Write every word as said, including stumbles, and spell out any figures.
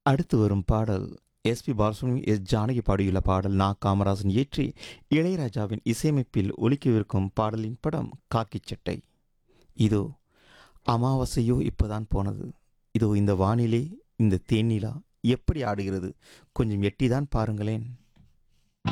அடுத்து வரும் பாடல் எஸ்பி பாலசுப்ரமணியம், எஸ் ஜானகி பாடியுள்ள பாடல். நா. காமராஜன் இயற்றி இளையராஜாவின் இசையமைப்பில் ஒலிக்கவிருக்கும் பாடலின் படம் காக்கிச் சட்டை. இதோ அமாவாசையோ இப்பதான் போனது. இதோ இந்த வானிலே இந்த தேனிலா எப்படி ஆடுகிறது, கொஞ்சம் எட்டிதான் பாருங்களேன்.